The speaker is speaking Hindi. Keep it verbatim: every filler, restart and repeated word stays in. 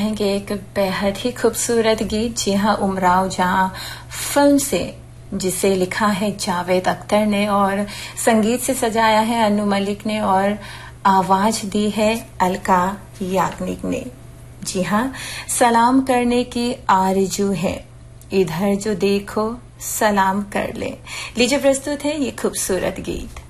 चाहेंगे एक बेहद ही खूबसूरत गीत। जी हाँ, उमराव जहां फिल्म से, जिसे लिखा है जावेद अख्तर ने और संगीत से सजाया है अनु मलिक ने और आवाज दी है अलका याग्निक ने। जी हाँ, सलाम करने की आरजू है, इधर जो देखो सलाम कर ले। लीजिए प्रस्तुत है ये खूबसूरत गीत।